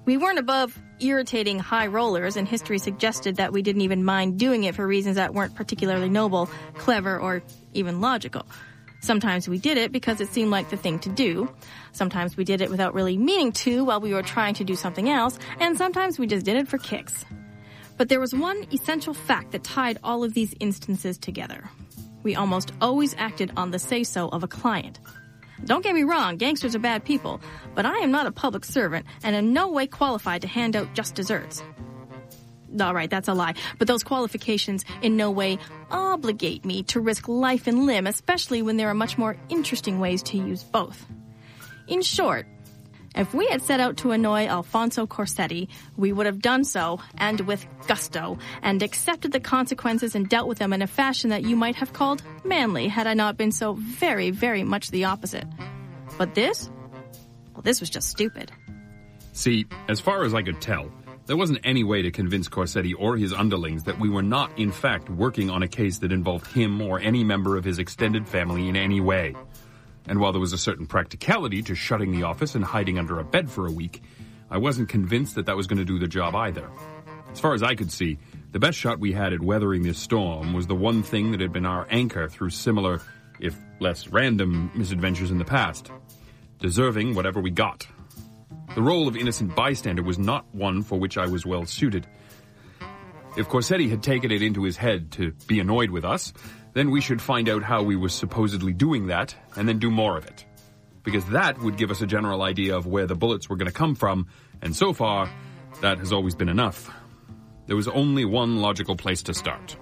We weren't above irritating high rollers, and history suggested that we didn't even mind doing it for reasons that weren't particularly noble, clever, or even logical. Sometimes we did it because it seemed like the thing to do. Sometimes we did it without really meaning to while we were trying to do something else, and sometimes we just did it for kicks. But there was one essential fact that tied all of these instances together. We almost always acted on the say-so of a client. Don't get me wrong, gangsters are bad people, but I am not a public servant and in no way qualified to hand out just desserts. All right, that's a lie, but those qualifications in no way obligate me to risk life and limb, especially when there are much more interesting ways to use both. In short, if we had set out to annoy Alfonso Corsetti, we would have done so, and with gusto, and accepted the consequences and dealt with them in a fashion that you might have called manly had I not been so very, very much the opposite. But this? Well, this was just stupid. See, as far as I could tell, there wasn't any way to convince Corsetti or his underlings that we were not, in fact, working on a case that involved him or any member of his extended family in any way. And while there was a certain practicality to shutting the office and hiding under a bed for a week, I wasn't convinced that that was going to do the job either. As far as I could see, the best shot we had at weathering this storm was the one thing that had been our anchor through similar, if less random, misadventures in the past. Deserving whatever we got. The role of innocent bystander was not one for which I was well suited. If Corsetti had taken it into his head to be annoyed with us, then we should find out how we were supposedly doing that, and then do more of it. Because that would give us a general idea of where the bullets were going to come from, and so far, that has always been enough. There was only one logical place to start.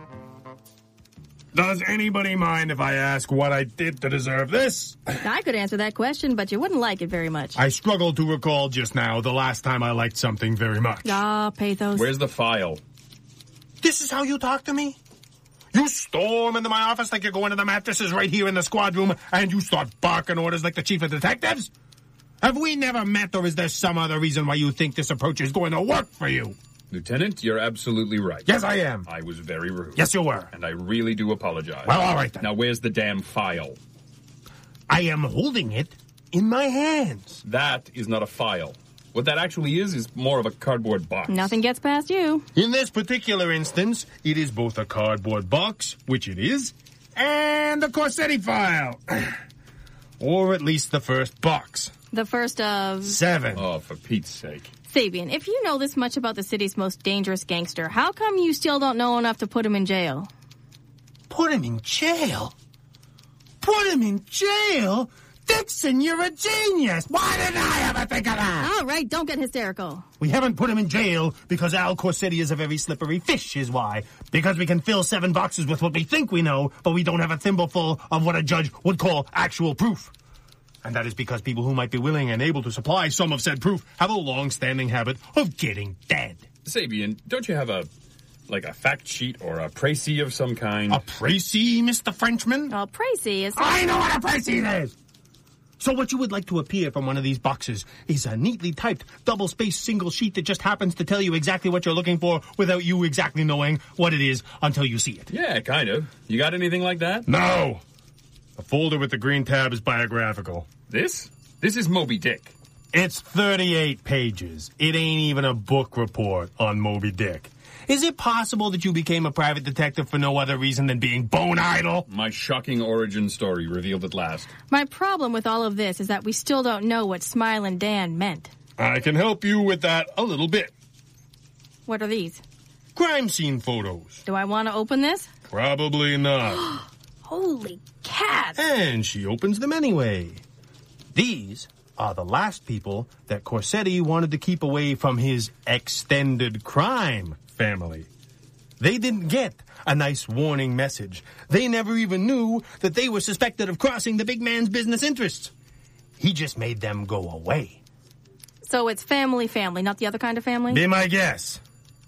Does anybody mind if I ask what I did to deserve this? I could answer that question, but you wouldn't like it very much. I struggled to recall just now the last time I liked something very much. Ah, pathos. Where's the file? This is how you talk to me? You storm into my office like you're going to the mattresses right here in the squad room, and you start barking orders like the chief of detectives? Have we never met, or is there some other reason why you think this approach is going to work for you? Lieutenant, you're absolutely right. Yes, I am. I was very rude. Yes, you were. And I really do apologize. Well, all right then. Now, where's the damn file? I am holding it in my hands. That is not a file. What that actually is more of a cardboard box. Nothing gets past you. In this particular instance, it is both a cardboard box, which it is, and a Corsetti file. Or at least the first box. The first of... 7. Oh, for Pete's sake. Sabian, if you know this much about the city's most dangerous gangster, how come you still don't know enough to put him in jail? Put him in jail? Put him in jail? Dixon, you're a genius! Why didn't I ever think of that? All right, don't get hysterical. We haven't put him in jail because Al Corsetti is a very slippery fish, is why. Because we can fill 7 boxes with what we think we know, but we don't have a thimbleful of what a judge would call actual proof. And that is because people who might be willing and able to supply some of said proof have a long-standing habit of getting dead. Sabian, don't you have a fact sheet or a précis of some kind? A précis, Mr. Frenchman? Well, précis is... I know what a précis is! So what you would like to appear from one of these boxes is a neatly typed, double-spaced single sheet that just happens to tell you exactly what you're looking for without you exactly knowing what it is until you see it. Yeah, kind of. You got anything like that? No! The folder with the green tab is biographical. This? This is Moby Dick. It's 38 pages. It ain't even a book report on Moby Dick. Is it possible that you became a private detective for no other reason than being bone idle? My shocking origin story revealed at last. My problem with all of this is that we still don't know what Smilin' Dan meant. I can help you with that a little bit. What are these? Crime scene photos. Do I want to open this? Probably not. Holy cats! And she opens them anyway. These are the last people that Corsetti wanted to keep away from his extended crime family. They didn't get a nice warning message. They never even knew that they were suspected of crossing the big man's business interests. He just made them go away. So it's family, not the other kind of family? Be my guess.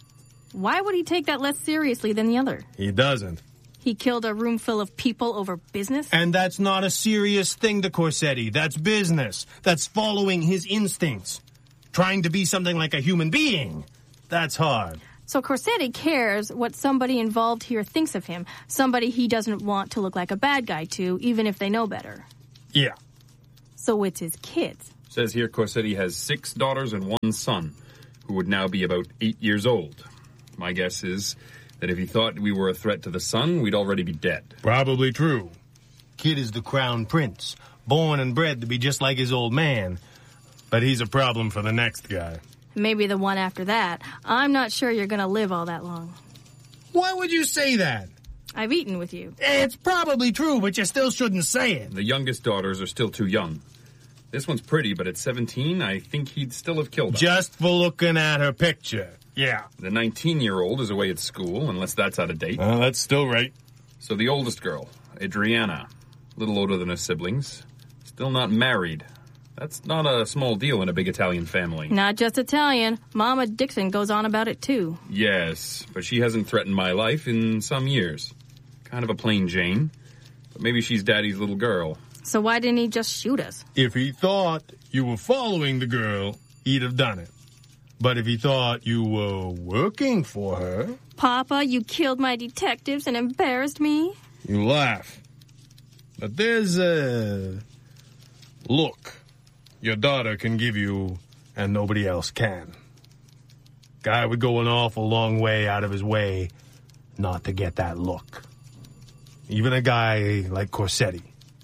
Why would he take that less seriously than the other? He doesn't. He killed a room full of people over business? And that's not a serious thing to Corsetti. That's business. That's following his instincts. Trying to be something like a human being. That's hard. So Corsetti cares what somebody involved here thinks of him. Somebody he doesn't want to look like a bad guy to, even if they know better. Yeah. So it's his kids. Says here Corsetti has 6 daughters and 1 son, who would now be about 8 years old. My guess is that if he thought we were a threat to the son, we'd already be dead. Probably true. Kid is the crown prince, born and bred to be just like his old man. But he's a problem for the next guy. Maybe the one after that. I'm not sure you're going to live all that long. Why would you say that? I've eaten with you. It's probably true, but you still shouldn't say it. The youngest daughters are still too young. This one's pretty, but at 17, I think he'd still have killed her. Just for looking at her picture. Yeah. The 19-year-old is away at school, unless that's out of date. That's still right. So the oldest girl, Adriana, a little older than her siblings, still not married. That's not a small deal in a big Italian family. Not just Italian. Mama Dixon goes on about it, too. Yes, but she hasn't threatened my life in some years. Kind of a plain Jane, but maybe she's Daddy's little girl. So why didn't he just shoot us? If he thought you were following the girl, he'd have done it. But if he thought you were working for her... Papa, you killed my detectives and embarrassed me? You laugh. But there's a look your daughter can give you and nobody else can. Guy would go an awful long way out of his way not to get that look. Even a guy like Corsetti.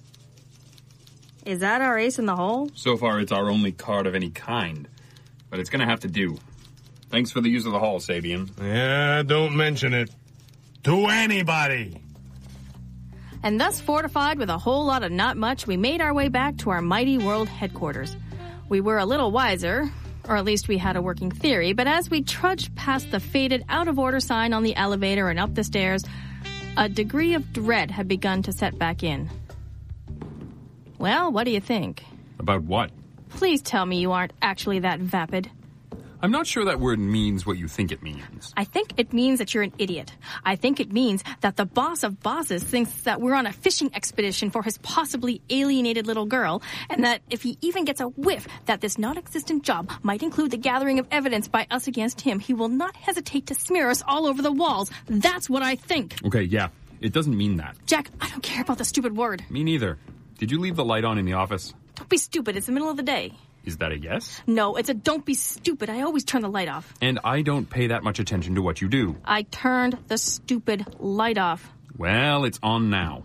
Is that our ace in the hole? So far, it's our only card of any kind. But it's going to have to do. Thanks for the use of the hall, Sabian. Yeah, don't mention it. To anybody. And thus fortified with a whole lot of not much, we made our way back to our mighty world headquarters. We were a little wiser, or at least we had a working theory, but as we trudged past the faded out-of-order sign on the elevator and up the stairs, a degree of dread had begun to set back in. Well, what do you think? About what? Please tell me you aren't actually that vapid. I'm not sure that word means what you think it means. I think it means that you're an idiot. I think it means that the boss of bosses thinks that we're on a fishing expedition for his possibly alienated little girl, and that if he even gets a whiff that this non-existent job might include the gathering of evidence by us against him, he will not hesitate to smear us all over the walls. That's what I think. Okay, yeah. It doesn't mean that. Jack, I don't care about the stupid word. Me neither. Did you leave the light on in the office? Don't be stupid. It's the middle of the day. Is that a yes? No, it's a don't be stupid. I always turn the light off. And I don't pay that much attention to what you do. I turned the stupid light off. Well, it's on now.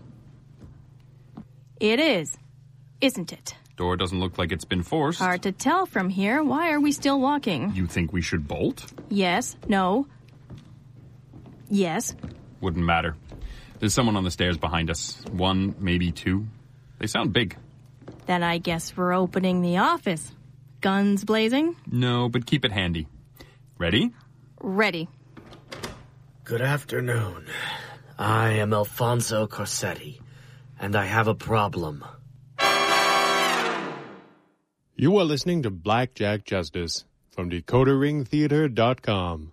It is, isn't it? Door doesn't look like it's been forced. Hard to tell from here. Why are we still walking? You think we should bolt? Yes. No. Yes. Wouldn't matter. There's someone on the stairs behind us. 1, maybe 2. They sound big. Then I guess we're opening the office. Guns blazing? No, but keep it handy. Ready? Ready. Good afternoon. I am Alfonso Corsetti, and I have a problem. You are listening to Blackjack Justice from DecoderRingTheater.com.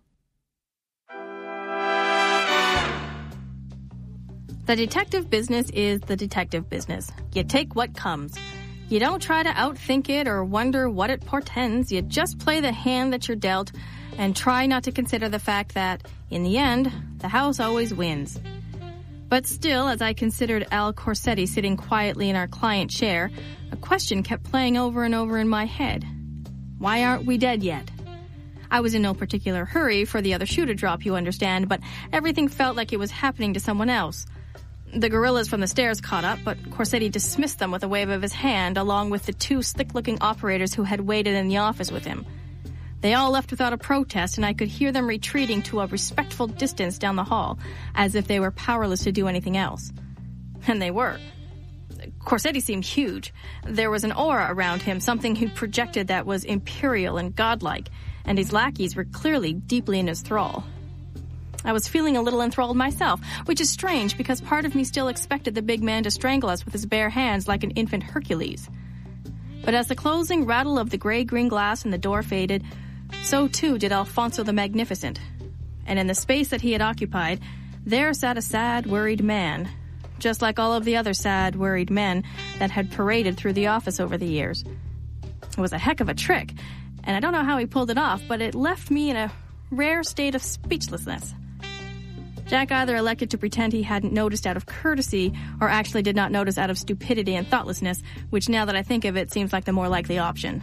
The detective business is the detective business. You take what comes. You don't try to outthink it or wonder what it portends. You just play the hand that you're dealt and try not to consider the fact that, in the end, the house always wins. But still, as I considered Al Corsetti sitting quietly in our client chair, a question kept playing over and over in my head. Why aren't we dead yet? I was in no particular hurry for the other shoe to drop, you understand, but everything felt like it was happening to someone else. The gorillas from the stairs caught up, but Corsetti dismissed them with a wave of his hand, along with the 2 slick-looking operators who had waited in the office with him. They all left without a protest, and I could hear them retreating to a respectful distance down the hall, as if they were powerless to do anything else. And they were. Corsetti seemed huge. There was an aura around him, something he projected that was imperial and godlike, and his lackeys were clearly deeply in his thrall. I was feeling a little enthralled myself, which is strange because part of me still expected the big man to strangle us with his bare hands like an infant Hercules. But as the closing rattle of the gray-green glass in the door faded, so too did Alfonso the Magnificent. And in the space that he had occupied, there sat a sad, worried man, just like all of the other sad, worried men that had paraded through the office over the years. It was a heck of a trick, and I don't know how he pulled it off, but it left me in a rare state of speechlessness. Jack either elected to pretend he hadn't noticed out of courtesy or actually did not notice out of stupidity and thoughtlessness, which now that I think of it seems like the more likely option.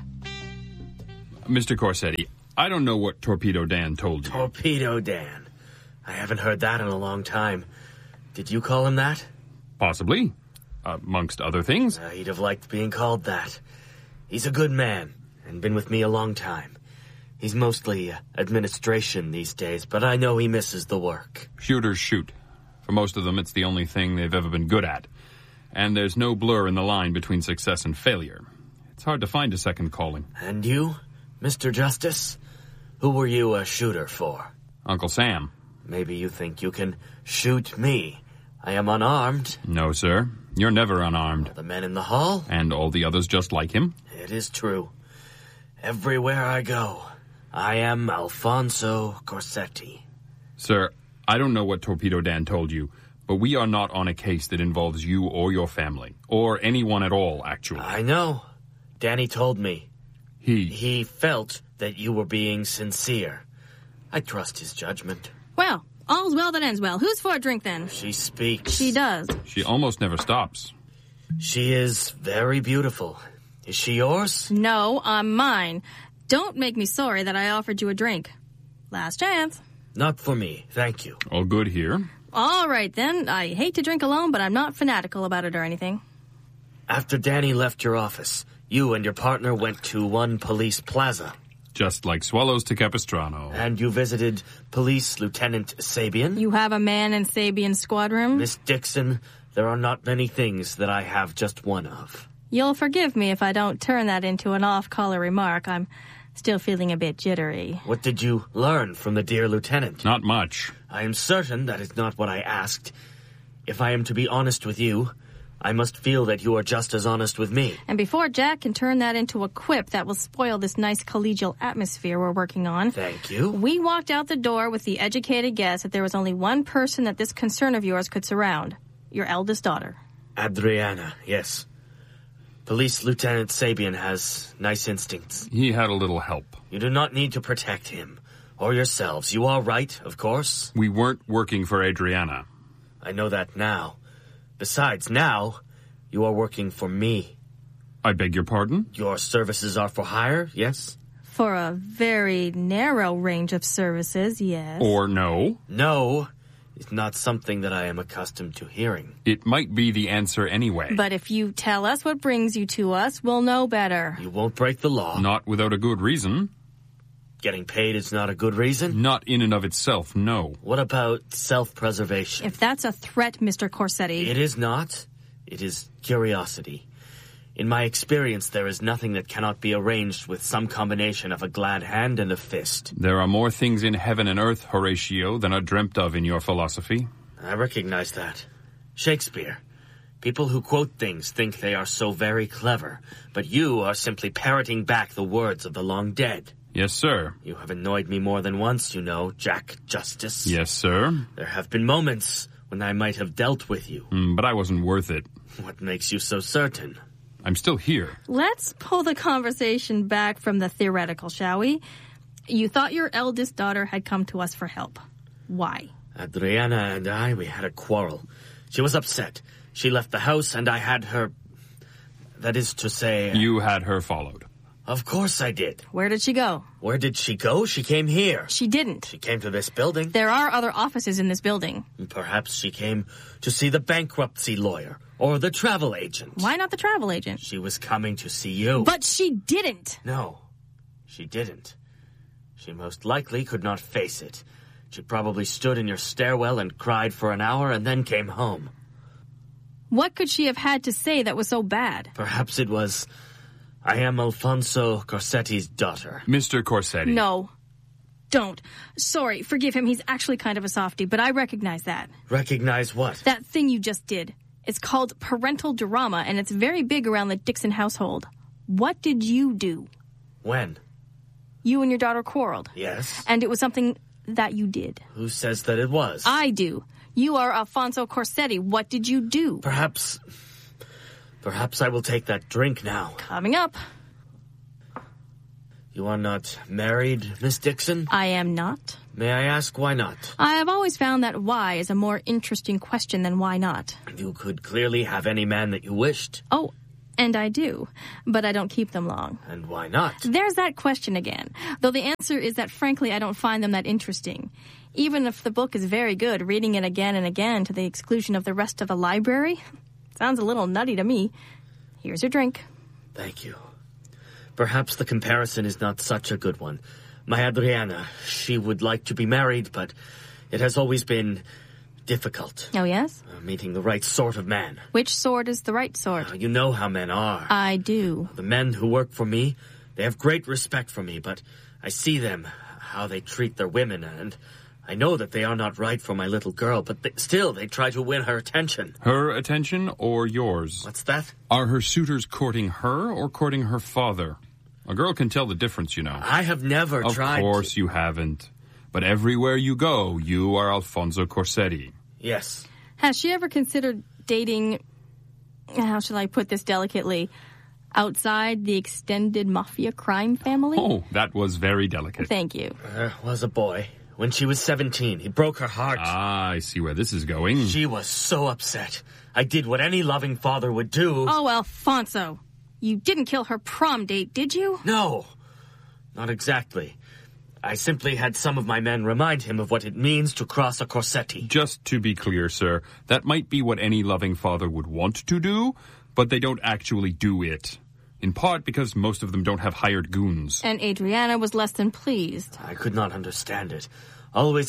Mr. Corsetti, I don't know what Torpedo Dan told you. Torpedo Dan. I haven't heard that in a long time. Did you call him that? Possibly. Amongst other things. He'd have liked being called that. He's a good man, and been with me a long time. He's mostly administration these days, but I know he misses the work. Shooters shoot. For most of them, it's the only thing they've ever been good at. And there's no blur in the line between success and failure. It's hard to find a second calling. And you, Mr. Justice? Who were you a shooter for? Uncle Sam. Maybe you think you can shoot me. I am unarmed. No, sir. You're never unarmed. The men in the hall? And all the others just like him? It is true. Everywhere I go, I am Alfonso Corsetti. Sir, I don't know what Torpedo Dan told you, but we are not on a case that involves you or your family. Or anyone at all, actually. I know. Danny told me. He felt that you were being sincere. I trust his judgment. Well, all's well that ends well. Who's for a drink then? She speaks. She does. She almost never stops. She is very beautiful. Is she yours? No, I'm mine. Don't make me sorry that I offered you a drink. Last chance. Not for me, thank you. All good here. All right, then. I hate to drink alone, but I'm not fanatical about it or anything. After Danny left your office, you and your partner went to One Police Plaza. Just like swallows to Capistrano. And you visited Police Lieutenant Sabian. You have a man in Sabian's squad room? Miss Dixon, there are not many things that I have just one of. You'll forgive me if I don't turn that into an off-color remark. I'm still feeling a bit jittery. What did you learn from the dear lieutenant? Not much. I am certain that is not what I asked. If I am to be honest with you, I must feel that you are just as honest with me. And before Jack can turn that into a quip that will spoil this nice collegial atmosphere we're working on... Thank you. We walked out the door with the educated guess that there was only one person that this concern of yours could surround. Your eldest daughter. Adriana, yes. Police Lieutenant Sabian has nice instincts. He had a little help. You do not need to protect him. Or yourselves. You are right, of course. We weren't working for Adriana. I know that now. Besides, now, you are working for me. I beg your pardon? Your services are for hire, yes? For a very narrow range of services, yes. Or no? No, it's not something that I am accustomed to hearing. It might be the answer anyway. But if you tell us what brings you to us, we'll know better. You won't break the law. Not without a good reason. Getting paid is not a good reason? Not in and of itself, no. What about self-preservation? If that's a threat, Mr. Corsetti... It is not. It is curiosity. In my experience, there is nothing that cannot be arranged with some combination of a glad hand and a fist. There are more things in heaven and earth, Horatio, than are dreamt of in your philosophy. I recognize that. Shakespeare. People who quote things think they are so very clever, but you are simply parroting back the words of the long dead. Yes, sir. You have annoyed me more than once, you know, Jack Justice. Yes, sir. There have been moments when I might have dealt with you. But I wasn't worth it. What makes you so certain? I'm still here. Let's pull the conversation back from the theoretical, shall we? You thought your eldest daughter had come to us for help. Why? Adriana and we had a quarrel. She was upset. She left the house and I had her... That is to say... You had her followed. Of course I did. Where did she go? Where did she go? She came here. She didn't. She came to this building. There are other offices in this building. Perhaps she came to see the bankruptcy lawyer or the travel agent. Why not the travel agent? She was coming to see you. But she didn't. No, she didn't. She most likely could not face it. She probably stood in your stairwell and cried for an hour and then came home. What could she have had to say that was so bad? Perhaps it was... I am Alfonso Corsetti's daughter. Mr. Corsetti. No. Don't. Sorry, forgive him. He's actually kind of a softie, but I recognize that. Recognize what? That thing you just did. It's called parental drama, and it's very big around the Dixon household. What did you do? When? You and your daughter quarreled. Yes. And it was something that you did. Who says that it was? I do. You are Alfonso Corsetti. What did you do? Perhaps I will take that drink now. Coming up. You are not married, Miss Dixon? I am not. May I ask why not? I have always found that why is a more interesting question than why not. You could clearly have any man that you wished. Oh, and I do, but I don't keep them long. And why not? There's that question again, though the answer is that frankly I don't find them that interesting. Even if the book is very good, reading it again and again to the exclusion of the rest of the library sounds a little nutty to me. Here's your drink. Thank you. Perhaps the comparison is not such a good one. My Adriana, she would like to be married, but it has always been difficult. Oh, yes? Meeting the right sort of man. Which sort is the right sort? You know how men are. I do. The men who work for me, they have great respect for me, but I see them, how they treat their women, and I know that they are not right for my little girl, but still they try to win her attention. Her attention or yours? What's that? Are her suitors courting her or courting her father? A girl can tell the difference, you know. I have never tried. Of course you haven't. But everywhere you go, you are Alfonso Corsetti. Yes. Has she ever considered dating, how shall I put this delicately, outside the extended mafia crime family? Oh, that was very delicate. Thank you. There was a boy. When she was 17, he broke her heart. Ah, I see where this is going. She was so upset. I did what any loving father would do. Oh, Alfonso. You didn't kill her prom date, did you? No, not exactly. I simply had some of my men remind him of what it means to cross a Corsetti. Just to be clear, sir, that might be what any loving father would want to do, but they don't actually do it. In part because most of them don't have hired goons. And Adriana was less than pleased. I could not understand it. Always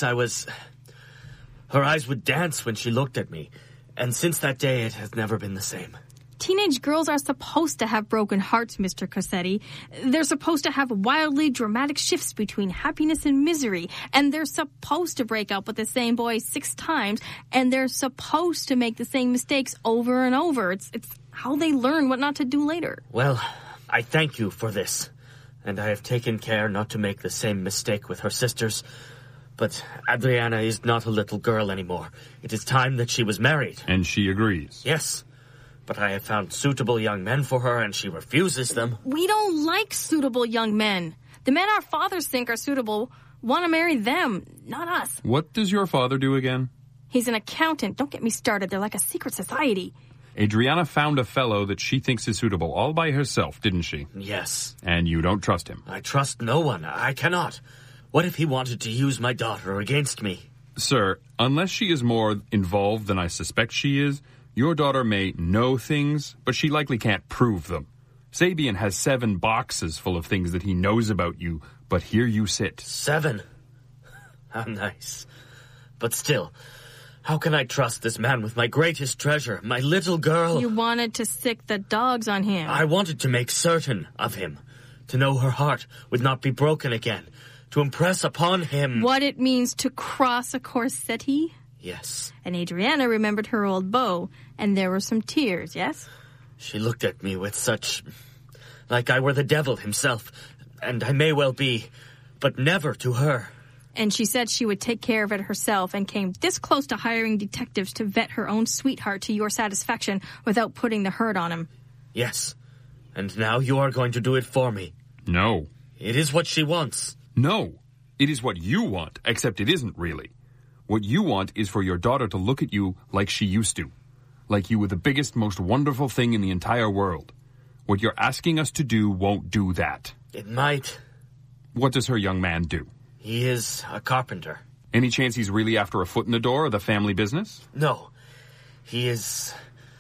her eyes would dance when she looked at me. And since that day, it has never been the same. Teenage girls are supposed to have broken hearts, Mr. Corsetti. They're supposed to have wildly dramatic shifts between happiness and misery. And they're supposed to break up with the same boy 6 times. And they're supposed to make the same mistakes over and over. It's how they learn what not to do later. Well, I thank you for this. And I have taken care not to make the same mistake with her sisters. But Adriana is not a little girl anymore. It is time that she was married. And she agrees. Yes. But I have found suitable young men for her, and she refuses them. We don't like suitable young men. The men our fathers think are suitable want to marry them, not us. What does your father do again? He's an accountant. Don't get me started. They're like a secret society. Adriana found a fellow that she thinks is suitable all by herself, didn't she? Yes. And you don't trust him? I trust no one. I cannot. What if he wanted to use my daughter against me? Sir, unless she is more involved than I suspect she is, your daughter may know things, but she likely can't prove them. Sabian has 7 boxes full of things that he knows about you, but here you sit. 7? How nice. But still, how can I trust this man with my greatest treasure, my little girl? You wanted to sick the dogs on him. I wanted to make certain of him, to know her heart would not be broken again, to impress upon him... What it means to cross a Corsetti? Yes. And Adriana remembered her old beau, and there were some tears, yes? She looked at me with such... like I were the devil himself, and I may well be, but never to her. And she said she would take care of it herself and came this close to hiring detectives to vet her own sweetheart to your satisfaction without putting the hurt on him. Yes. And now you are going to do it for me. No. It is what she wants. No. It is what you want, except it isn't really. What you want is for your daughter to look at you like she used to. Like you were the biggest, most wonderful thing in the entire world. What you're asking us to do won't do that. It might. What does her young man do? He is a carpenter. Any chance he's really after a foot in the door of the family business? No. He is...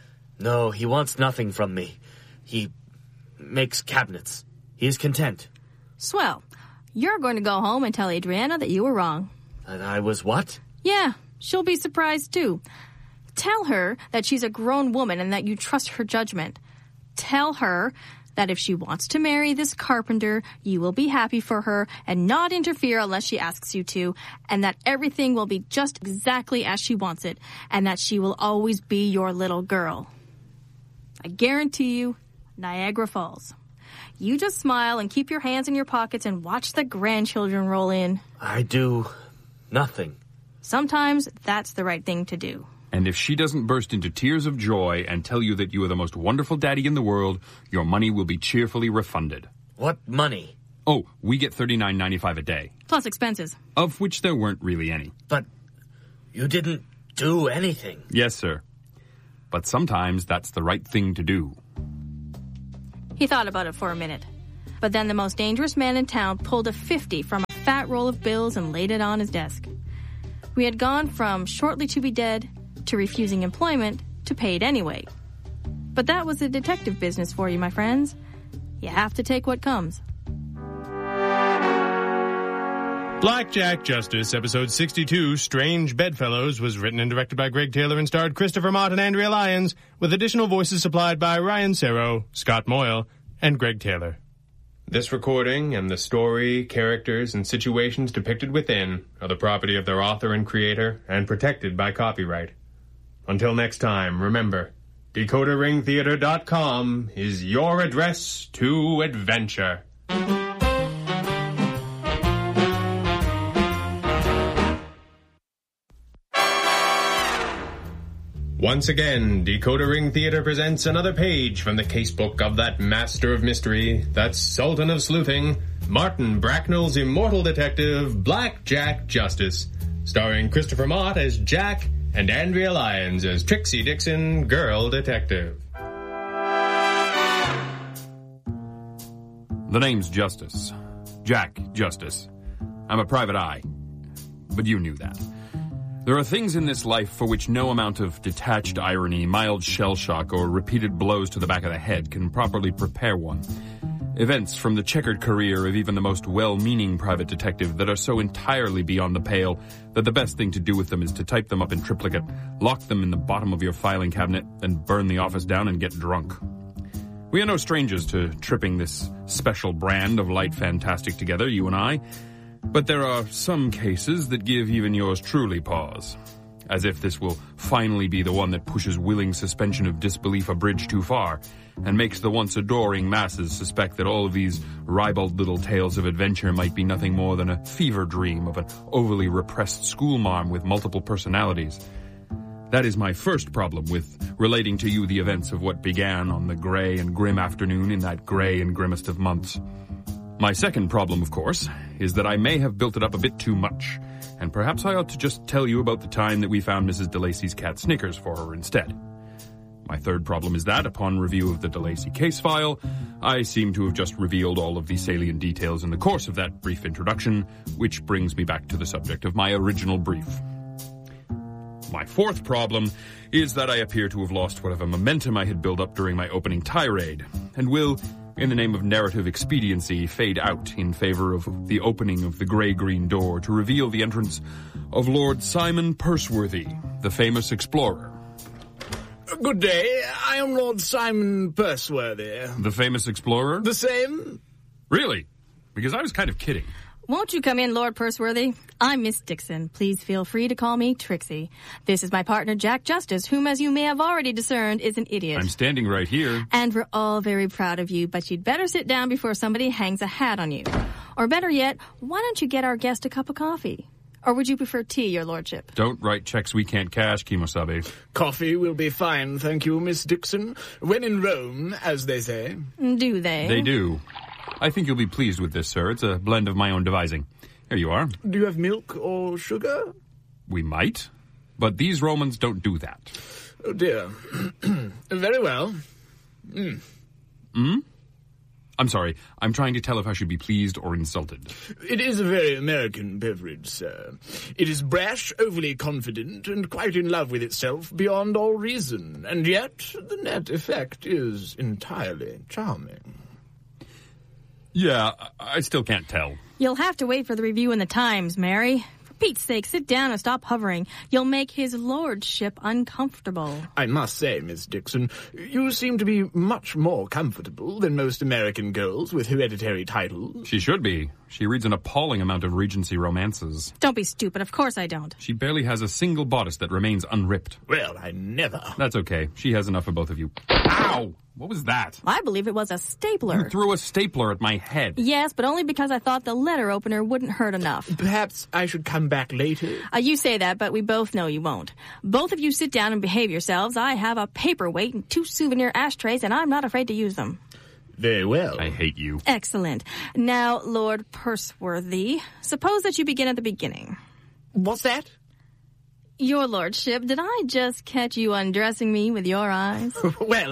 No, he wants nothing from me. He makes cabinets. He is content. Swell. You're going to go home and tell Adriana that you were wrong. And I was what? Yeah, she'll be surprised too. Tell her that she's a grown woman and that you trust her judgment. Tell her that if she wants to marry this carpenter, you will be happy for her and not interfere unless she asks you to, and that everything will be just exactly as she wants it, and that she will always be your little girl. I guarantee you, Niagara Falls. You just smile and keep your hands in your pockets and watch the grandchildren roll in. I do nothing. Sometimes that's the right thing to do. And if she doesn't burst into tears of joy and tell you that you are the most wonderful daddy in the world, your money will be cheerfully refunded. What money? Oh, we get $39.95 a day. Plus expenses. Of which there weren't really any. But you didn't do anything. Yes, sir. But sometimes that's the right thing to do. He thought about it for a minute. But then the most dangerous man in town pulled a 50 from a fat roll of bills and laid it on his desk. We had gone from shortly to be dead to refusing employment to paid anyway. But that was a detective business for you, my friends. You have to take what comes. Blackjack Justice, episode 62, Strange Bedfellows, was written and directed by Greg Taylor and starred Christopher Mott and Andrea Lyons, with additional voices supplied by Ryan Serro, Scott Moyle, and Greg Taylor. This recording and the story, characters, and situations depicted within are the property of their author and creator and protected by copyright. Until next time, remember, DecoderRingTheater.com is your address to adventure. Once again, Decoder Ring Theater presents another page from the casebook of that master of mystery, that sultan of sleuthing, Martin Bracknell's immortal detective, Blackjack Justice, starring Christopher Mott as Jack and Andrea Lyons as Trixie Dixon, girl detective. The name's Justice. Jack Justice. I'm a private eye. But you knew that. There are things in this life for which no amount of detached irony, mild shell shock, or repeated blows to the back of the head can properly prepare one. Events from the checkered career of even the most well-meaning private detective that are so entirely beyond the pale that the best thing to do with them is to type them up in triplicate, lock them in the bottom of your filing cabinet, and burn the office down and get drunk. We are no strangers to tripping this special brand of light fantastic together, you and I. But there are some cases that give even yours truly pause. As if this will finally be the one that pushes willing suspension of disbelief a bridge too far, and makes the once adoring masses suspect that all of these ribald little tales of adventure might be nothing more than a fever dream of an overly repressed schoolmarm with multiple personalities. That is my first problem with relating to you the events of what began on the gray and grim afternoon in that gray and grimmest of months. My second problem, of course, is that I may have built it up a bit too much, and perhaps I ought to just tell you about the time that we found Mrs. DeLacy's cat Snickers for her instead. My third problem is that, upon review of the DeLacy case file, I seem to have just revealed all of the salient details in the course of that brief introduction, which brings me back to the subject of my original brief. My fourth problem is that I appear to have lost whatever momentum I had built up during my opening tirade, and will, in the name of narrative expediency, fade out in favor of the opening of the grey-green door to reveal the entrance of Lord Simon Perceworthy, the famous explorer. Good day. I am Lord Simon Perceworthy. The famous explorer? The same? Really? Because I was kind of kidding. Won't you come in, Lord Perceworthy? I'm Miss Dixon. Please feel free to call me Trixie. This is my partner, Jack Justice, whom, as you may have already discerned, is an idiot. I'm standing right here. And we're all very proud of you, but you'd better sit down before somebody hangs a hat on you. Or better yet, why don't you get our guest a cup of coffee? Or would you prefer tea, your lordship? Don't write checks we can't cash, Kimosabe. Coffee will be fine, thank you, Miss Dixon. When in Rome, as they say. Do they? They do. I think you'll be pleased with this, sir. It's a blend of my own devising. Here you are. Do you have milk or sugar? We might, but these Romans don't do that. Oh, dear. Very well. I'm sorry. I'm trying to tell if I should be pleased or insulted. It is a very American beverage, sir. It is brash, overly confident, and quite in love with itself beyond all reason. And yet, the net effect is entirely charming. Yeah, I still can't tell. You'll have to wait for the review in the Times, Mary. For Pete's sake, sit down and stop hovering. You'll make his lordship uncomfortable. I must say, Miss Dixon, you seem to be much more comfortable than most American girls with hereditary titles. She should be. She reads an appalling amount of Regency romances. Don't be stupid. Of course I don't. She barely has a single bodice that remains unripped. Well, I never. That's okay. She has enough for both of you. Ow! What was that? I believe it was a stapler. You threw a stapler at my head. Yes, but only because I thought the letter opener wouldn't hurt enough. Perhaps I should come back later? You say that, but we both know you won't. Both of you sit down and behave yourselves. I have a paperweight and 2 souvenir ashtrays, and I'm not afraid to use them. Very well. I hate you. Excellent. Now, Lord Purseworthy, suppose that you begin at the beginning. What's that? Your lordship, did I just catch you undressing me with your eyes? Well,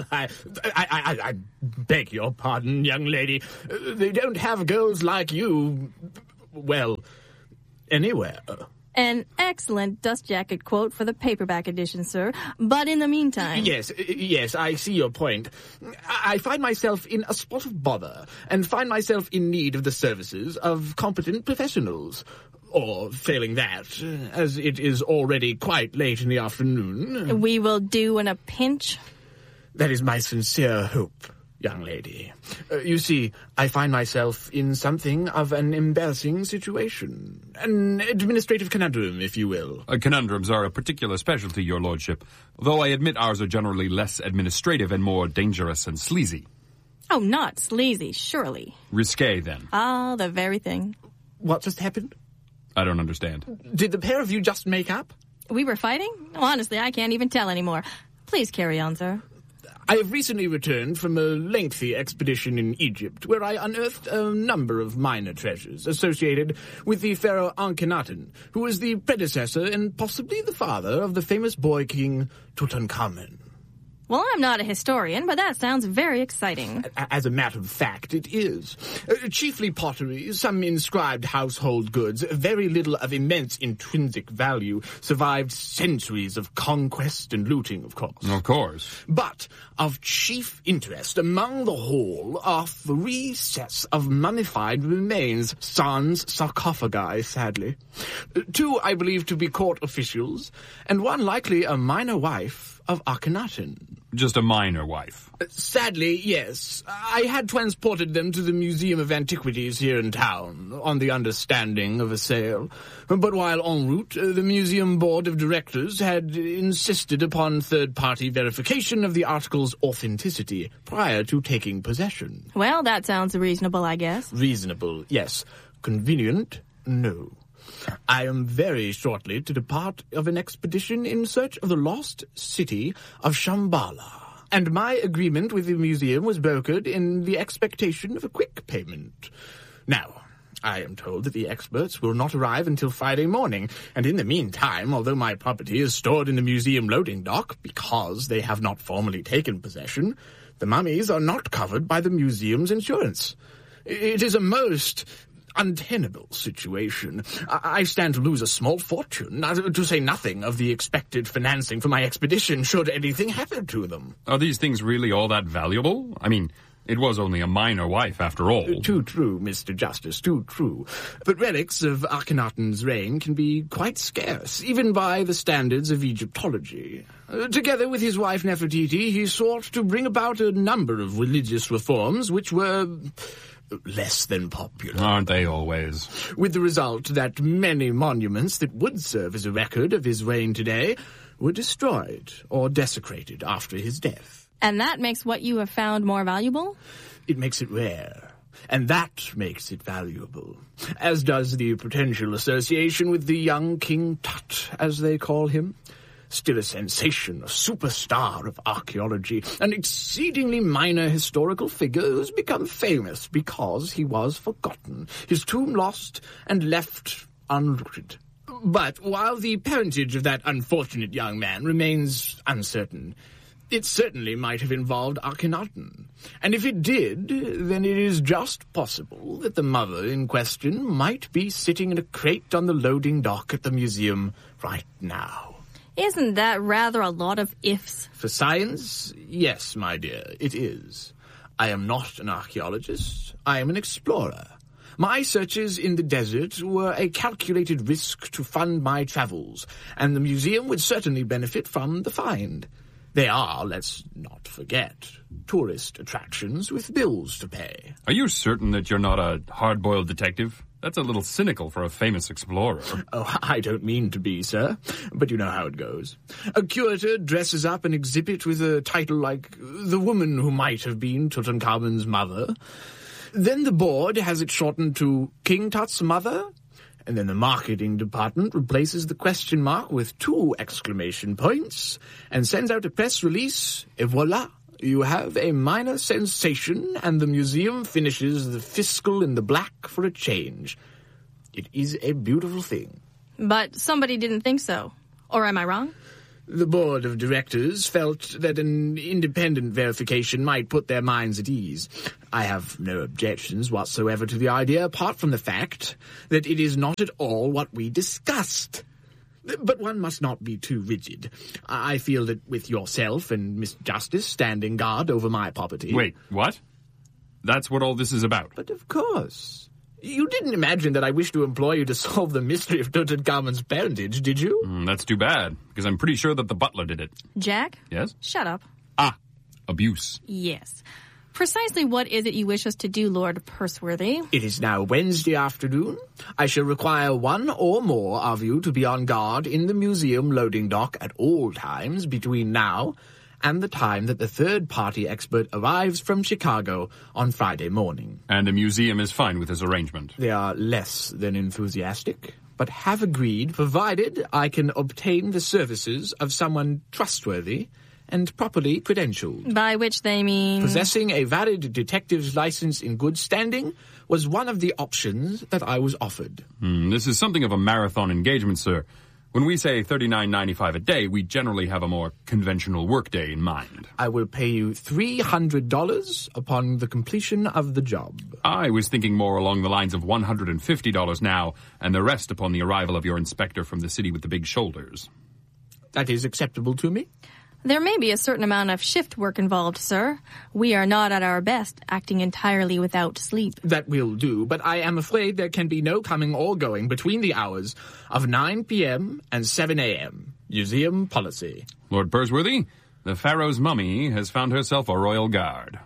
I beg your pardon, young lady. They don't have girls like you, well, anywhere. An excellent dust jacket quote for the paperback edition, sir. But in the meantime... Yes, I see your point. I find myself in a spot of bother, and find myself in need of the services of competent professionals. Or, failing that, as it is already quite late in the afternoon... We will do in a pinch? That is my sincere hope, young lady. You see, I find myself in something of an embarrassing situation. An administrative conundrum, if you will. Conundrums are a particular specialty, your lordship, though I admit ours are generally less administrative and more dangerous and sleazy. Oh, not sleazy, surely. Risque, then. Ah, the very thing. What just happened? I don't understand. Did the pair of you just make up? We were fighting? Honestly, I can't even tell anymore. Please carry on, sir. I have recently returned from a lengthy expedition in Egypt, where I unearthed a number of minor treasures associated with the pharaoh Akhenaten, who was the predecessor and possibly the father of the famous boy king Tutankhamun. Well, I'm not a historian, but that sounds very exciting. As a matter of fact, it is. Chiefly pottery, some inscribed household goods, very little of immense intrinsic value, survived centuries of conquest and looting, of course. Of course. But of chief interest among the whole are 3 sets of mummified remains, sans sarcophagi, sadly. 2 I believe to be court officials, and 1 likely a minor wife of Akhenaten. Just a minor wife. Sadly, yes. I had transported them to the Museum of Antiquities here in town, on the understanding of a sale. But while en route, the museum board of directors had insisted upon third-party verification of the article's authenticity prior to taking possession. Well, that sounds reasonable, I guess. Reasonable, yes. Convenient, no. I am very shortly to depart of an expedition in search of the lost city of Shambhala, and my agreement with the museum was brokered in the expectation of a quick payment. Now, I am told that the experts will not arrive until Friday morning, and in the meantime, although my property is stored in the museum loading dock because they have not formally taken possession, the mummies are not covered by the museum's insurance. It is a most untenable situation. I stand to lose a small fortune, to say nothing of the expected financing for my expedition should anything happen to them. Are these things really all that valuable? I mean, it was only a minor wife after all. Too true, Mr. Justice, too true. But relics of Akhenaten's reign can be quite scarce, even by the standards of Egyptology. Together with his wife Nefertiti, he sought to bring about a number of religious reforms which were less than popular. Aren't they always? With the result that many monuments that would serve as a record of his reign today were destroyed or desecrated after his death. And that makes what you have found more valuable? It makes it rare. And that makes it valuable. As does the potential association with the young King Tut, as they call him. Still a sensation, a superstar of archaeology, an exceedingly minor historical figure who's become famous because he was forgotten, his tomb lost and left unlooted. But while the parentage of that unfortunate young man remains uncertain, it certainly might have involved Akhenaten. And if it did, then it is just possible that the mother in question might be sitting in a crate on the loading dock at the museum right now. Isn't that rather a lot of ifs? For science, yes, my dear, it is. I am not an archaeologist. I am an explorer. My searches in the desert were a calculated risk to fund my travels, and the museum would certainly benefit from the find. They are, let's not forget, tourist attractions with bills to pay. Are you certain that you're not a hard-boiled detective? That's a little cynical for a famous explorer. Oh, I don't mean to be, sir, but you know how it goes. A curator dresses up an exhibit with a title like The Woman Who Might Have Been Tutankhamun's Mother. Then the board has it shortened to King Tut's Mother, and then the marketing department replaces the question mark with 2 exclamation points and sends out a press release, et voila, you have a minor sensation, and the museum finishes the fiscal in the black for a change. It is a beautiful thing. But somebody didn't think so. Or am I wrong? The board of directors felt that an independent verification might put their minds at ease. I have no objections whatsoever to the idea, apart from the fact that it is not at all what we discussed. But one must not be too rigid. I feel that with yourself and Miss Justice standing guard over my property... Wait, what? That's what all this is about? But of course. You didn't imagine that I wished to employ you to solve the mystery of Tutankhamun's parentage, did you? That's too bad, because I'm pretty sure that the butler did it. Jack? Yes? Shut up. Abuse. Yes. Precisely what is it you wish us to do, Lord Purseworthy? It is now Wednesday afternoon. I shall require one or more of you to be on guard in the museum loading dock at all times between now and the time that the third-party expert arrives from Chicago on Friday morning. And the museum is fine with this arrangement. They are less than enthusiastic, but have agreed, provided I can obtain the services of someone trustworthy and properly credentialed. By which they mean... Possessing a valid detective's license in good standing was one of the options that I was offered. This is something of a marathon engagement, sir. When we say $39.95 a day, we generally have a more conventional workday in mind. I will pay you $300 upon the completion of the job. I was thinking more along the lines of $150 now, and the rest upon the arrival of your inspector from the city with the big shoulders. That is acceptable to me? There may be a certain amount of shift work involved, sir. We are not at our best, acting entirely without sleep. That will do, but I am afraid there can be no coming or going between the hours of 9 p.m. and 7 a.m. Museum policy. Lord Purseworthy, the Pharaoh's mummy has found herself a royal guard.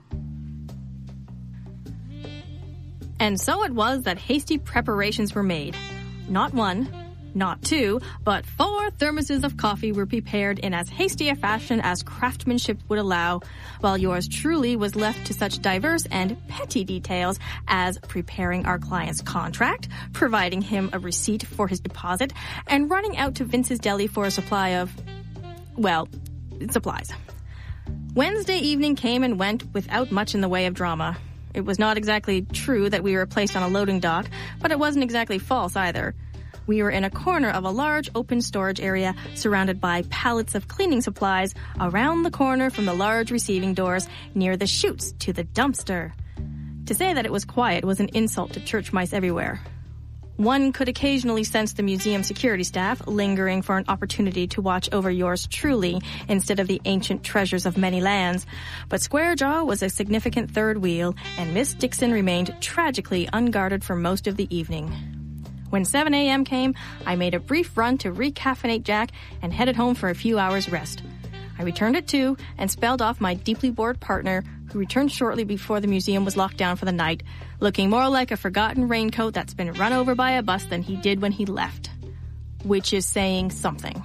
And so it was that hasty preparations were made. Not one, not two, but 4 thermoses of coffee were prepared in as hasty a fashion as craftsmanship would allow, while yours truly was left to such diverse and petty details as preparing our client's contract, providing him a receipt for his deposit, and running out to Vince's Deli for a supply of, well, supplies. Wednesday evening came and went without much in the way of drama. It was not exactly true that we were placed on a loading dock, but it wasn't exactly false either. We were in a corner of a large open storage area surrounded by pallets of cleaning supplies around the corner from the large receiving doors near the chutes to the dumpster. To say that it was quiet was an insult to church mice everywhere. One could occasionally sense the museum security staff lingering for an opportunity to watch over yours truly instead of the ancient treasures of many lands, but Squarejaw was a significant third wheel, and Miss Dixon remained tragically unguarded for most of the evening. When 7 a.m. came, I made a brief run to recaffeinate Jack and headed home for a few hours' rest. I returned at 2 and spelled off my deeply bored partner, who returned shortly before the museum was locked down for the night, looking more like a forgotten raincoat that's been run over by a bus than he did when he left. Which is saying something.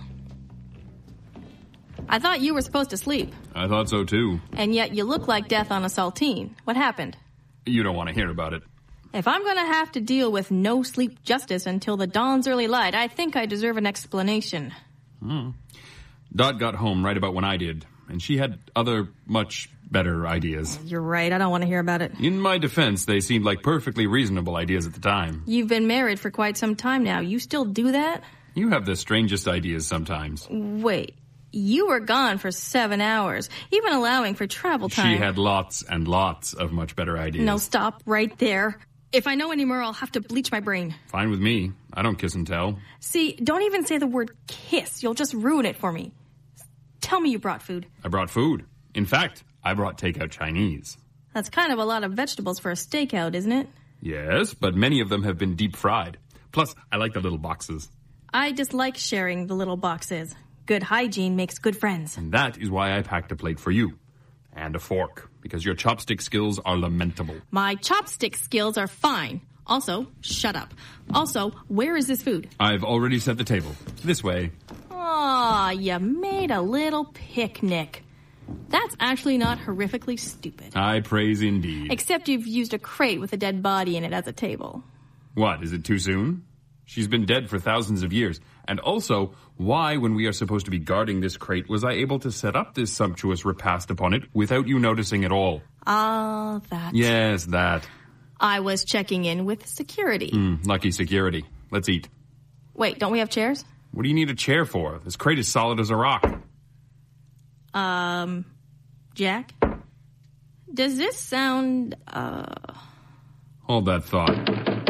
I thought you were supposed to sleep. I thought so too. And yet you look like death on a saltine. What happened? You don't want to hear about it. If I'm going to have to deal with no sleep justice until the dawn's early light, I think I deserve an explanation. Dot got home right about when I did, and she had other, much better ideas. You're right, I don't want to hear about it. In my defense, they seemed like perfectly reasonable ideas at the time. You've been married for quite some time now. You still do that? You have the strangest ideas sometimes. Wait, you were gone for 7 hours, even allowing for travel time. She had lots and lots of much better ideas. No, stop right there. If I know any more, I'll have to bleach my brain. Fine with me. I don't kiss and tell. See, don't even say the word kiss. You'll just ruin it for me. Tell me you brought food. I brought food. In fact, I brought takeout Chinese. That's kind of a lot of vegetables for a stakeout, isn't it? Yes, but many of them have been deep fried. Plus, I like the little boxes. I dislike sharing the little boxes. Good hygiene makes good friends. And that is why I packed a plate for you. And a fork, because your chopstick skills are lamentable. My chopstick skills are fine. Also, shut up. Also, where is this food? I've already set the table. This way. Aw, you made a little picnic. That's actually not horrifically stupid. I praise indeed. Except you've used a crate with a dead body in it as a table. What, is it too soon? She's been dead for thousands of years. And also, why, when we are supposed to be guarding this crate, was I able to set up this sumptuous repast upon it without you noticing at all? Ah, that. Yes, that. I was checking in with security. Lucky security. Let's eat. Wait, don't we have chairs? What do you need a chair for? This crate is solid as a rock. Jack? Does this sound, Hold that thought.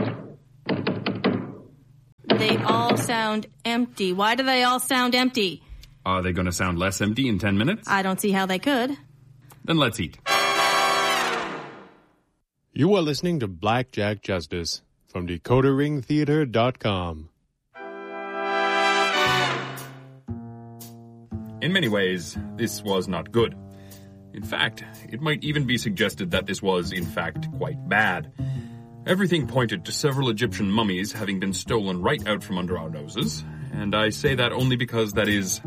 They all sound empty. Why do they all sound empty? Are they going to sound less empty in 10 minutes? I don't see how they could. Then let's eat. You are listening to Blackjack Justice from DecoderRingTheater.com. In many ways, this was not good. In fact, it might even be suggested that this was, in fact, quite bad. Everything pointed to several Egyptian mummies having been stolen right out from under our noses, and I say that only because that is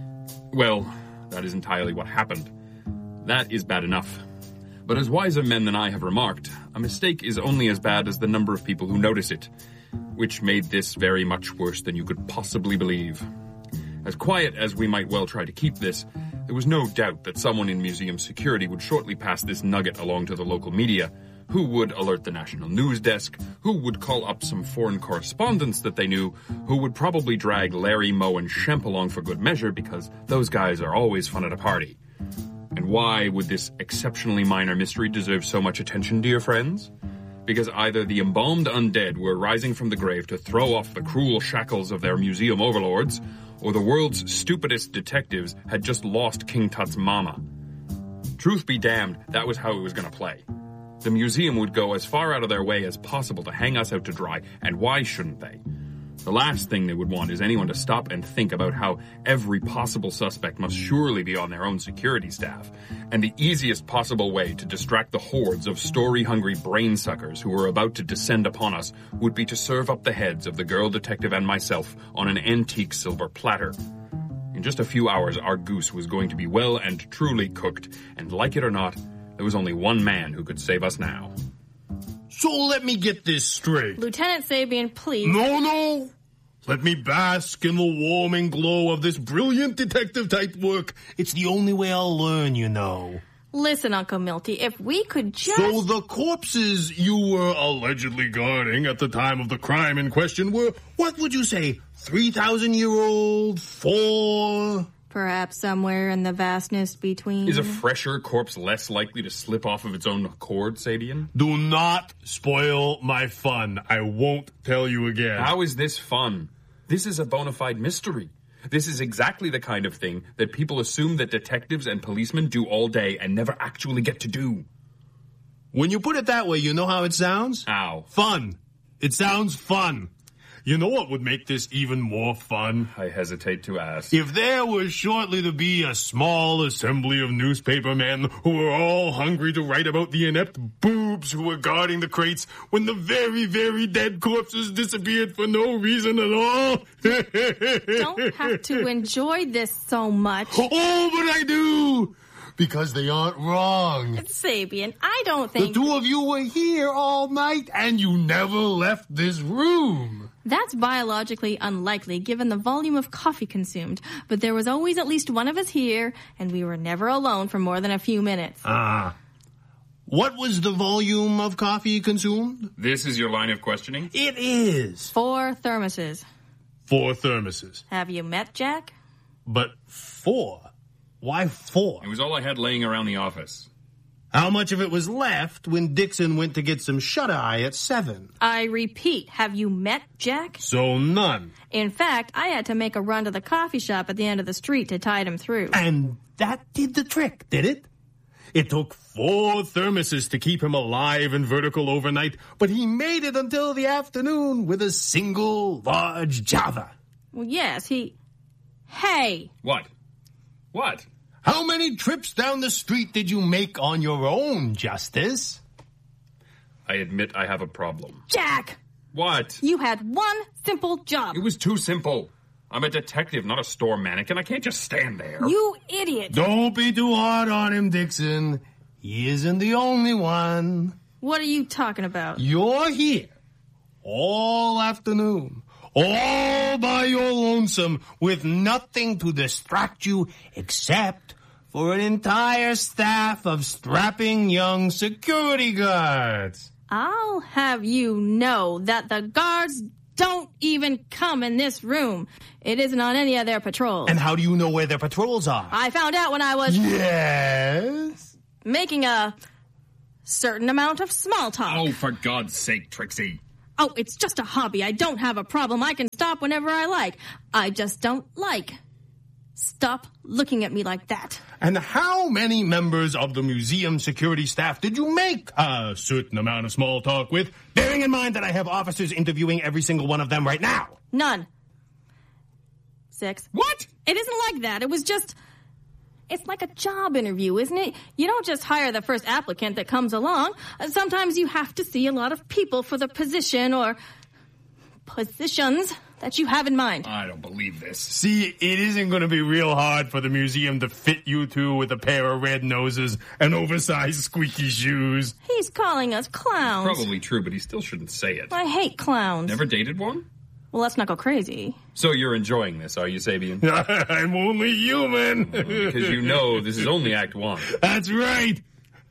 entirely what happened. That is bad enough. But as wiser men than I have remarked, a mistake is only as bad as the number of people who notice it, which made this very much worse than you could possibly believe. As quiet as we might well try to keep this, there was no doubt that someone in museum security would shortly pass this nugget along to the local media, who would alert the national news desk, who would call up some foreign correspondents that they knew, who would probably drag Larry, Moe, and Shemp along for good measure because those guys are always fun at a party. And why would this exceptionally minor mystery deserve so much attention, dear friends? Because either the embalmed undead were rising from the grave to throw off the cruel shackles of their museum overlords, or the world's stupidest detectives had just lost King Tut's mama. Truth be damned, that was how it was going to play. The museum would go as far out of their way as possible to hang us out to dry, and why shouldn't they? The last thing they would want is anyone to stop and think about how every possible suspect must surely be on their own security staff, and the easiest possible way to distract the hordes of story-hungry brain-suckers who were about to descend upon us would be to serve up the heads of the girl detective and myself on an antique silver platter. In just a few hours, our goose was going to be well and truly cooked, and like it or not, there was only one man who could save us now. So let me get this straight. Lieutenant Sabian, please. No. Let me bask in the warming glow of this brilliant detective-type work. It's the only way I'll learn, you know. Listen, Uncle Milty, if we could just... So the corpses you were allegedly guarding at the time of the crime in question were, what would you say, 3,000-year-old, 4... Perhaps somewhere in the vastness between... Is a fresher corpse less likely to slip off of its own accord, Sabian? Do not spoil my fun. I won't tell you again. How is this fun? This is a bona fide mystery. This is exactly the kind of thing that people assume that detectives and policemen do all day and never actually get to do. When you put it that way, you know how it sounds? How? Fun. It sounds fun. You know what would make this even more fun? I hesitate to ask. If there was shortly to be a small assembly of newspaper men who were all hungry to write about the inept boobs who were guarding the crates when the very, very dead corpses disappeared for no reason at all. Don't have to enjoy this so much. Oh, but I do! Because they aren't wrong. Sabian, I don't think... The two of you were here all night and you never left this room. That's biologically unlikely given the volume of coffee consumed, but there was always at least one of us here, and we were never alone for more than a few minutes. What was the volume of coffee consumed? This is your line of questioning? It is. 4 thermoses. 4 thermoses. Have you met Jack? But 4? Why 4? It was all I had laying around the office. How much of it was left when Dixon went to get some shut-eye at 7? I repeat, have you met Jack? So none. In fact, I had to make a run to the coffee shop at the end of the street to tide him through. And that did the trick, did it? It took 4 thermoses to keep him alive and vertical overnight, but he made it until the afternoon with a single large Java. Well, yes, Hey! What? What? How many trips down the street did you make on your own, Justice? I admit I have a problem. Jack! What? You had one simple job. It was too simple. I'm a detective, not a store mannequin. I can't just stand there. You idiot. Don't be too hard on him, Dixon. He isn't the only one. What are you talking about? You're here all afternoon, all by your lonesome, with nothing to distract you except for an entire staff of strapping young security guards. I'll have you know that the guards don't even come in this room. It isn't on any of their patrols. And how do you know where their patrols are? I found out when I was... Yes? making a certain amount of small talk. Oh, for God's sake, Trixie. Oh, it's just a hobby. I don't have a problem. I can stop whenever I like. I just don't like. Stop looking at me like that. And how many members of the museum security staff did you make a certain amount of small talk with, bearing in mind that I have officers interviewing every single one of them right now? None. 6. What? It isn't like that. It was just... It's like a job interview, isn't it? You don't just hire the first applicant that comes along. Sometimes you have to see a lot of people for the position or positions that you have in mind. I don't believe this. See, it isn't going to be real hard for the museum to fit you two with a pair of red noses and oversized squeaky shoes. He's calling us clowns. Probably true, but he still shouldn't say it. I hate clowns. Never dated one? Well, let's not go crazy. So you're enjoying this, are you, Sabian? I'm only human. Because you know this is only Act 1. That's right.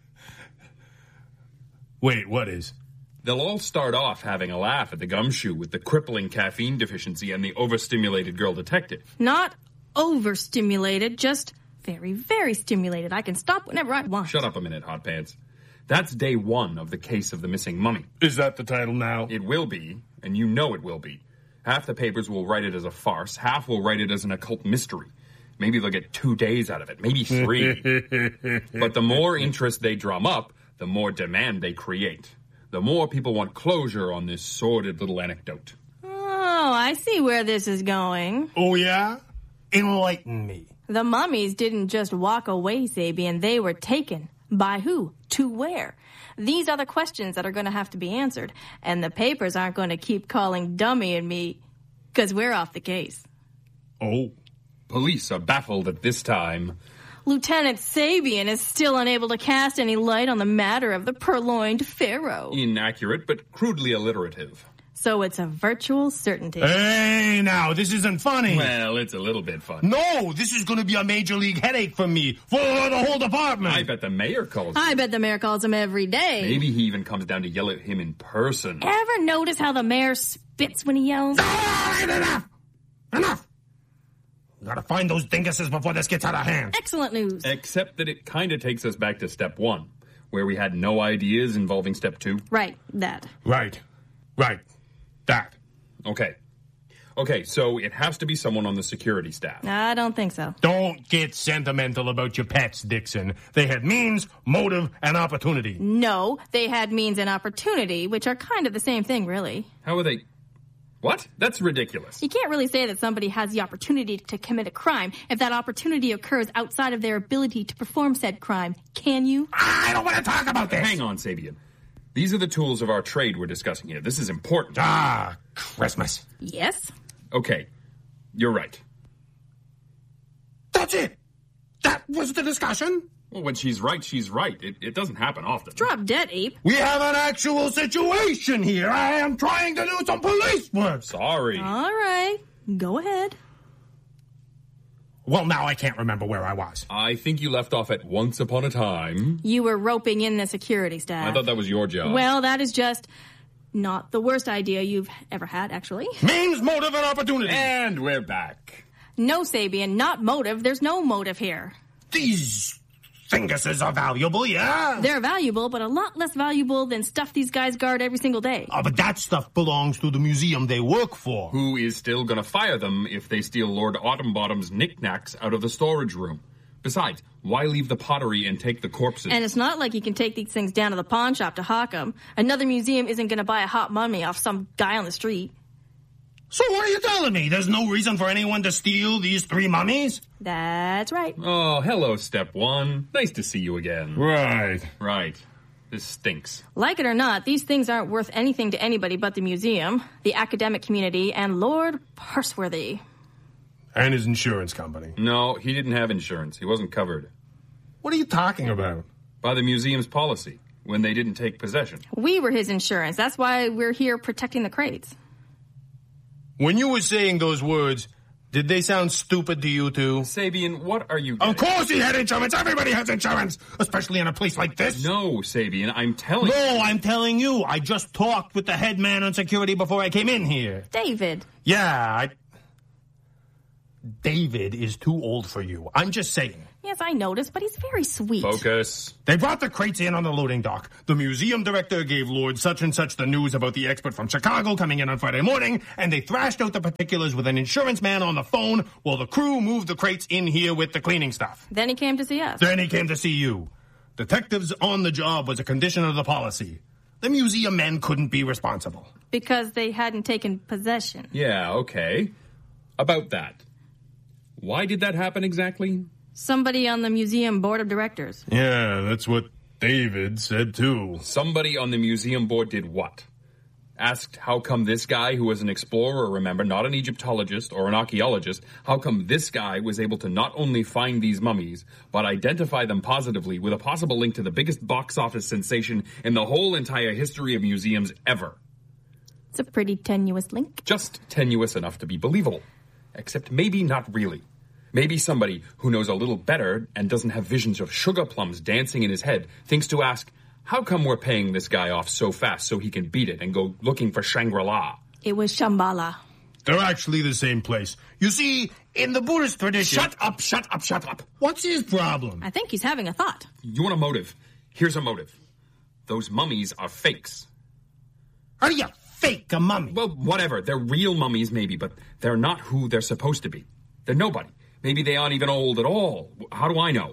Wait, what is? They'll all start off having a laugh at the gumshoe with the crippling caffeine deficiency and the overstimulated girl detective. Not overstimulated, just very, very stimulated. I can stop whenever I want. Shut up a minute, Hot Pants. That's day 1 of the case of the missing mummy. Is that the title now? It will be, and you know it will be. Half the papers will write it as a farce, half will write it as an occult mystery. Maybe they'll get 2 days out of it, maybe 3. But the more interest they drum up, the more demand they create. The more people want closure on this sordid little anecdote. Oh, I see where this is going. Oh, yeah? Enlighten me. The mummies didn't just walk away, Sabian. They were taken. By who? To where? These are the questions that are going to have to be answered. And the papers aren't going to keep calling Dummy and me, because we're off the case. Oh. Police are baffled at this time. Lieutenant Sabian is still unable to cast any light on the matter of the purloined pharaoh. Inaccurate, but crudely alliterative. So it's a virtual certainty. Hey, now, this isn't funny. Well, it's a little bit fun. No, this is going to be a major league headache for me, for the whole department. I bet the mayor calls him. I bet the mayor calls him every day. Maybe he even comes down to yell at him in person. Ever notice how the mayor spits when he yells? All right, enough! Enough! We gotta find those dinguses before this gets out of hand. Excellent news. Except that it kind of takes us back to step 1, where we had no ideas involving step 2. Right, that. Right. That. Okay, so it has to be someone on the security staff. I don't think so. Don't get sentimental about your pets, Dixon. They had means, motive, and opportunity. No, they had means and opportunity, which are kind of the same thing, really. How are they... What? That's ridiculous. You can't really say that somebody has the opportunity to commit a crime if that opportunity occurs outside of their ability to perform said crime. Can you? I don't want to talk about this. Hang on, Sabian. These are the tools of our trade we're discussing here. This is important. Ah, Christmas. Yes. Okay, you're right. That's it. That was the discussion. Well, when she's right, she's right. It doesn't happen often. Drop dead, Ape. We have an actual situation here. I am trying to do some police work. Sorry. All right. Go ahead. Well, now I can't remember where I was. I think you left off at once upon a time. You were roping in the security staff. I thought that was your job. Well, that is just not the worst idea you've ever had, actually. Means, motive, and opportunity. And we're back. No, Sabian, not motive. There's no motive here. These finguses are valuable, yeah? They're valuable, but a lot less valuable than stuff these guys guard every single day. Oh, but that stuff belongs to the museum they work for. Who is still gonna fire them if they steal Lord Autumnbottom's knickknacks out of the storage room? Besides, why leave the pottery and take the corpses? And it's not like you can take these things down to the pawn shop to hawk them. Another museum isn't gonna buy a hot mummy off some guy on the street. So what are you telling me? There's no reason for anyone to steal these 3 mummies? That's right. Oh, hello, Step 1. Nice to see you again. Right. This stinks. Like it or not, these things aren't worth anything to anybody but the museum, the academic community, and Lord Purseworthy. And his insurance company. No, he didn't have insurance. He wasn't covered. What are you talking about? By the museum's policy, when they didn't take possession. We were his insurance. That's why we're here protecting the crates. When you were saying those words, did they sound stupid to you too? Sabian, what are you getting? Of course he had insurance. Everybody has insurance, especially in a place like this. No, Sabian, I'm telling No, I'm telling you. I just talked with the head man on security before I came in here. David. Yeah, David is too old for you. I'm just saying. Yes, I noticed, but he's very sweet. Focus. They brought the crates in on the loading dock. The museum director gave Lord such and such the news about the expert from Chicago coming in on Friday morning, and they thrashed out the particulars with an insurance man on the phone while the crew moved the crates in here with the cleaning stuff. Then he came to see us. Then he came to see you. Detectives on the job was a condition of the policy. The museum men couldn't be responsible. Because they hadn't taken possession. Yeah, okay. About that. Why did that happen exactly? Somebody on the museum board of directors. Yeah, that's what David said too. Somebody on the museum board did what? Asked how come this guy, who was an explorer, remember, not an Egyptologist or an archaeologist, how come this guy was able to not only find these mummies, but identify them positively with a possible link to the biggest box office sensation in the whole entire history of museums ever? It's a pretty tenuous link. Just tenuous enough to be believable. Except maybe not really. Maybe somebody who knows a little better and doesn't have visions of sugar plums dancing in his head thinks to ask, how come we're paying this guy off so fast so he can beat it and go looking for Shangri-La? It was Shambhala. They're actually the same place. You see, in the Buddhist tradition... Shut up, shut up, shut up. What's his problem? I think he's having a thought. You want a motive? Here's a motive. Those mummies are fakes. How do you fake a mummy? Well, whatever. They're real mummies, maybe, but they're not who they're supposed to be. They're nobody. Maybe they aren't even old at all. How do I know?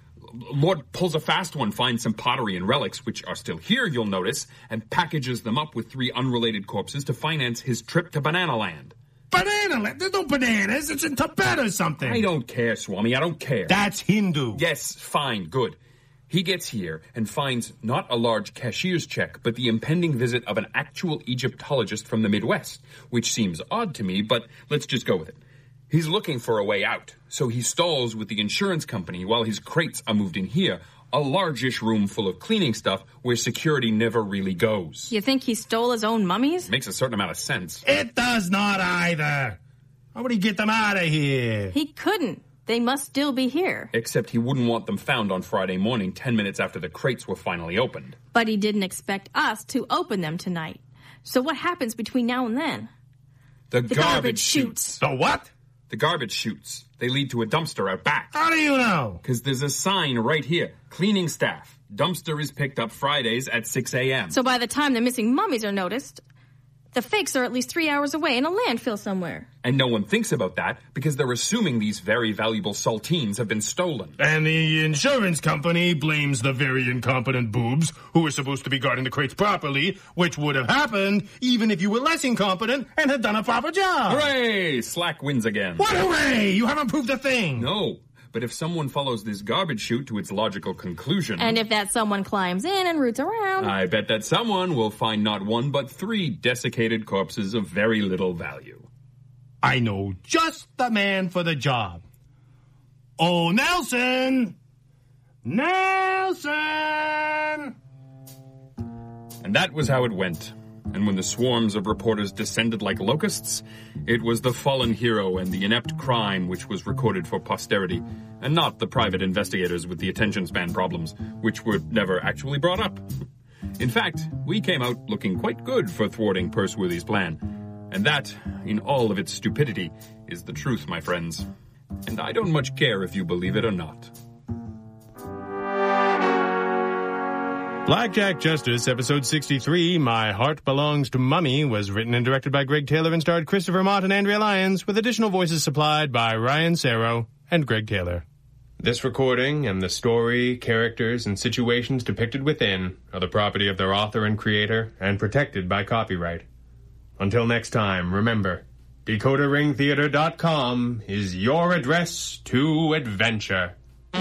Lord pulls a fast one, finds some pottery and relics, which are still here, you'll notice, and packages them up with 3 unrelated corpses to finance his trip to Banana Land. Banana Land? There's no bananas. It's in Tibet or something. I don't care, Swami. I don't care. That's Hindu. Yes, fine, good. He gets here and finds not a large cashier's check, but the impending visit of an actual Egyptologist from the Midwest, which seems odd to me, but let's just go with it. He's looking for a way out, so he stalls with the insurance company while his crates are moved in here, a largish room full of cleaning stuff where security never really goes. You think he stole his own mummies? Makes a certain amount of sense. It does not either. How would he get them out of here? He couldn't. They must still be here. Except he wouldn't want them found on Friday morning, 10 minutes after the crates were finally opened. But he didn't expect us to open them tonight. So what happens between now and then? The garbage chutes. The what? The garbage chutes. They lead to a dumpster out back. How do you know? Because there's a sign right here. Cleaning staff. Dumpster is picked up Fridays at 6 a.m. So by the time the missing mummies are noticed, the fakes are at least 3 hours away in a landfill somewhere. And no one thinks about that because they're assuming these very valuable saltines have been stolen. And the insurance company blames the very incompetent boobs who were supposed to be guarding the crates properly, which would have happened even if you were less incompetent and had done a proper job. Hooray! Slack wins again. What hooray? You haven't proved a thing. No. But if someone follows this garbage chute to its logical conclusion... And if that someone climbs in and roots around... I bet that someone will find not 1 but 3 desiccated corpses of very little value. I know just the man for the job. Oh, Nelson! Nelson! And that was how it went. And when the swarms of reporters descended like locusts, it was the fallen hero and the inept crime which was recorded for posterity, and not the private investigators with the attention span problems, which were never actually brought up. In fact, we came out looking quite good for thwarting Purseworthy's plan. And that, in all of its stupidity, is the truth, my friends. And I don't much care if you believe it or not. Blackjack Justice, episode 63, My Heart Belongs to Mummy, was written and directed by Greg Taylor and starred Christopher Mott and Andrea Lyons, with additional voices supplied by Ryan Serro and Greg Taylor. This recording and the story, characters, and situations depicted within are the property of their author and creator and protected by copyright. Until next time, remember, DecoderRingTheater.com is your address to adventure.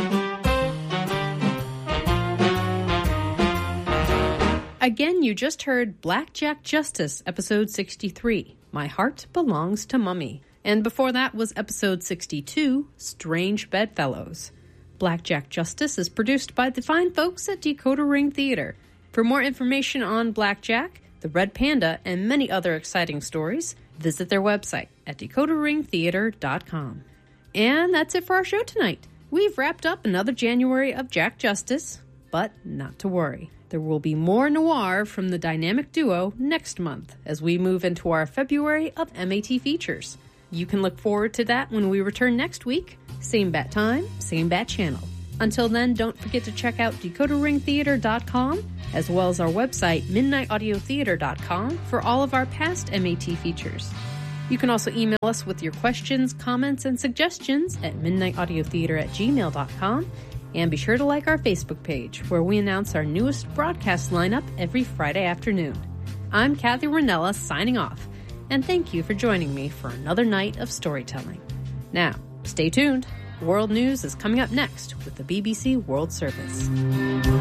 Again, you just heard Blackjack Justice, episode 63, My Heart Belongs to Mummy. And before that was episode 62, Strange Bedfellows. Blackjack Justice is produced by the fine folks at Decoder Ring Theater. For more information on Blackjack, the Red Panda, and many other exciting stories, visit their website at decoderringtheater.com. And that's it for our show tonight. We've wrapped up another January of Jack Justice, but not to worry. There will be more noir from the dynamic duo next month as we move into our February of MAT features. You can look forward to that when we return next week. Same bat time, same bat channel. Until then, don't forget to check out decoderringtheater.com as well as our website, midnightaudiotheater.com, for all of our past MAT features. You can also email us with your questions, comments, and suggestions at midnightaudiotheater@gmail.com. And be sure to like our Facebook page, where we announce our newest broadcast lineup every Friday afternoon. I'm Kathy Ranella signing off, and thank you for joining me for another night of storytelling. Now, stay tuned. World News is coming up next with the BBC World Service.